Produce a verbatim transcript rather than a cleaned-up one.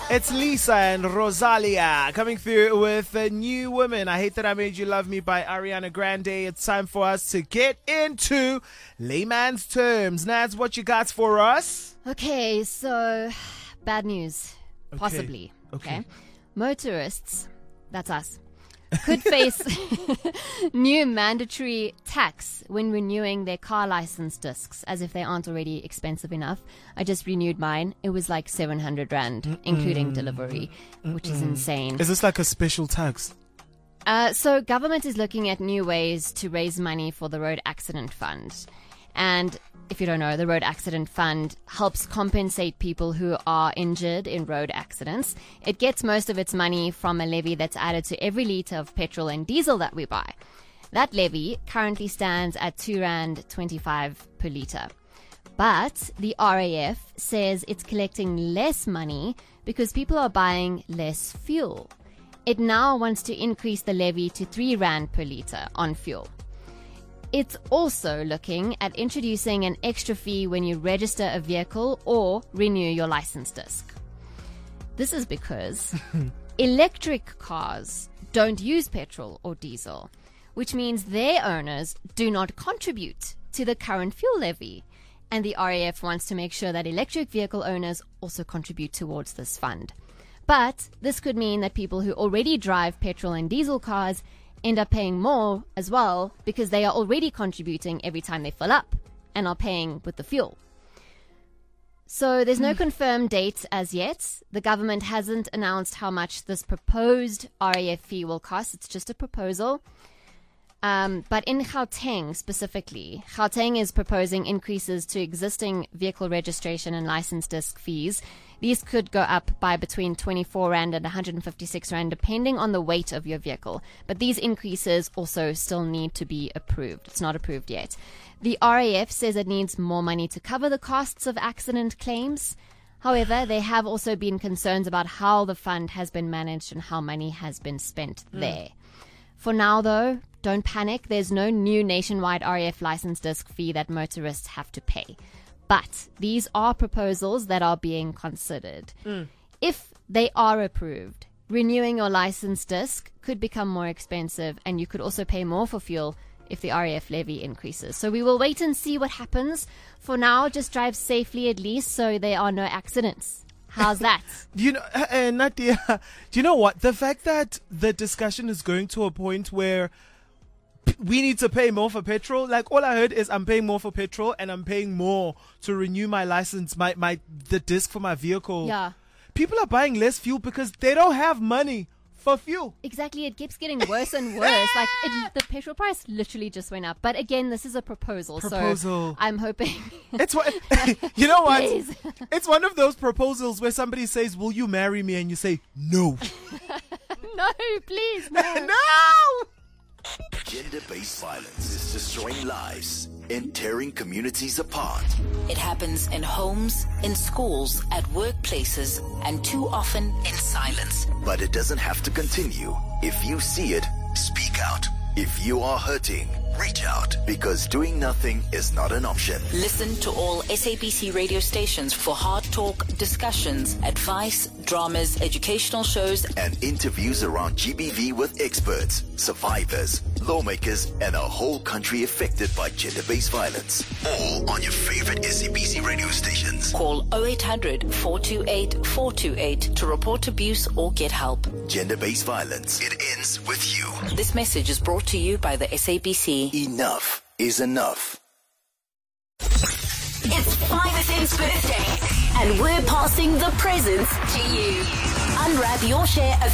It's Lisa and Rosalia coming through with a new woman. I Hate That I Made You Love Me by Ariana Grande. It's time for us to get into layman's terms. Nads, what you got for us? Okay, so bad news, Okay. possibly. Okay. Motorists, that's us, could face new mandatory tax when renewing their car license discs, as if they aren't already expensive enough. I just renewed mine. It was like seven hundred rand, Mm-mm. including delivery, Mm-mm. which is insane. Is this like a special tax? Uh, so government is looking at new ways to raise money for the Road Accident Fund. And if you don't know, the Road Accident Fund helps compensate people who are injured in road accidents. It gets most of its money from a levy that's added to every litre of petrol and diesel that we buy. That levy currently stands at two rand twenty-five per litre. But the R A F says it's collecting less money because people are buying less fuel. It now wants to increase the levy to three rand per litre on fuel. It's also looking at introducing an extra fee when you register a vehicle or renew your license disc. This is because electric cars don't use petrol or diesel, which means their owners do not contribute to the current fuel levy. And the R A F wants to make sure that electric vehicle owners also contribute towards this fund. But this could mean that people who already drive petrol and diesel cars end up paying more as well because they are already contributing every time they fill up and are paying with the fuel. So there's no confirmed date as yet. The government hasn't announced how much this proposed R A F fee will cost. It's just a proposal. Um, but in Gauteng specifically, Gauteng is proposing increases to existing vehicle registration and license disc fees. These could go up by between twenty-four rand and one hundred fifty-six rand depending on the weight of your vehicle. But these increases also still need to be approved. It's not approved yet. The R A F says it needs more money to cover the costs of accident claims. However, there have also been concerns about how the fund has been managed and how money has been spent mm. there. For now, though, don't panic. There's no new nationwide R A F license disc fee that motorists have to pay. But these are proposals that are being considered. Mm. If they are approved, renewing your license disc could become more expensive, and you could also pay more for fuel if the R A F levy increases. So we will wait and see what happens. For now, just drive safely at least so there are no accidents. How's that? you know, uh, Nadia, do you know what? The fact that the discussion is going to a point where we need to pay more for petrol. Like, all I heard is I'm paying more for petrol and I'm paying more to renew my license, my, my the disc for my vehicle. Yeah. People are buying less fuel because they don't have money for fuel. Exactly. It keeps getting worse and worse. Like, it, the petrol price literally just went up. But again, this is a proposal. Proposal. So I'm hoping. It's what, you know what? Please. It's one of those proposals where somebody says, will you marry me? And you say, no. No, please. No. No. Gender-based violence is destroying lives and tearing communities apart. It happens in homes, in schools, at workplaces, and too often in silence. But it doesn't have to continue. If you see it, speak out. If you are hurting, reach out, because doing nothing is not an option. Listen to all S A B C radio stations for hard talk, discussions, advice, dramas, educational shows, and interviews around G B V with experts, survivors, lawmakers, and a whole country affected by gender-based violence. All on your favorite S A B C radio stations. Call oh eight hundred, four two eight, four two eight to report abuse or get help. Gender-based violence. It ends with you. This message is brought to you by the S A B C. Enough is enough. It's five S M's birthday, and we're passing the presents to you. Unwrap your share of